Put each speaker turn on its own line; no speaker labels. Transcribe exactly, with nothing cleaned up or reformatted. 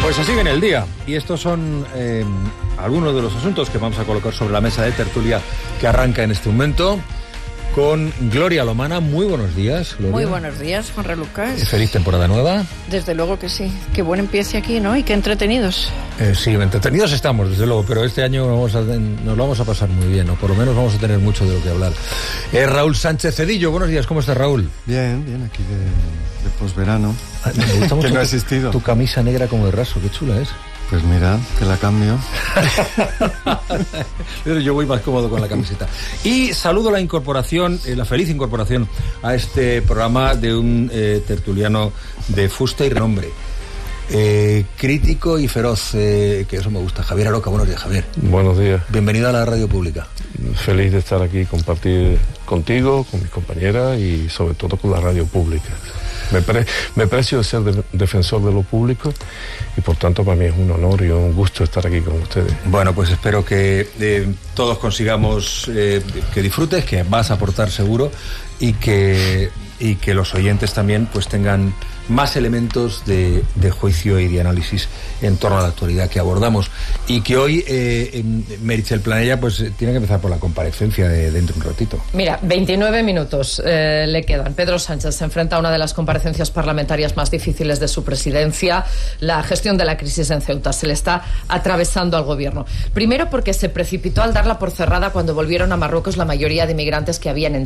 Pues así viene el día, y estos son eh, algunos de los asuntos que vamos a colocar sobre la mesa de tertulia que arranca en este momento con Gloria Lomana. Muy buenos días, Gloria.
Muy buenos días, Juan Relucas.
Feliz temporada nueva.
Desde luego que sí. Qué buen empiece aquí, ¿no? Y qué entretenidos.
Eh, sí, entretenidos estamos, desde luego, pero este año vamos a, nos lo vamos a pasar muy bien, o por lo menos vamos a tener mucho de lo que hablar. Eh, Raúl Sánchez Cedillo, buenos días, ¿cómo estás, Raúl?
Bien, bien, aquí de, de posverano.
Ah, me gusta mucho
que no ha
tu,
existido.
Tu camisa negra como de raso, qué chula es.
Pues mira, que la cambio.
Pero yo voy más cómodo con la camiseta. Y saludo la incorporación, eh, la feliz incorporación a este programa de un eh, tertuliano de fuste y renombre. Eh, crítico y feroz, eh, que eso me gusta. Javier Aroca, buenos días, Javier.
Buenos días.
Bienvenido a la radio pública.
Feliz de estar aquí, compartir contigo, con mis compañeras y sobre todo con la radio pública. Me, pre, me precio de ser de, defensor de lo público y por tanto para mí es un honor y un gusto estar aquí con ustedes.
Bueno, pues espero que eh, todos consigamos eh, que disfrutes, que vas a aportar seguro y que, y que los oyentes también pues tengan más elementos de, de juicio y de análisis en torno a la actualidad que abordamos. Y que hoy eh, Meritxell Planella pues tiene que empezar por la comparecencia de dentro de un ratito.
Mira, veintinueve minutos eh, le quedan. Pedro Sánchez se enfrenta a una de las comparecencias parlamentarias más difíciles de su presidencia, la gestión de la crisis en Ceuta. Se le está atravesando al gobierno. Primero porque se precipitó al darla por cerrada cuando volvieron a Marruecos la mayoría de inmigrantes que habían entrado.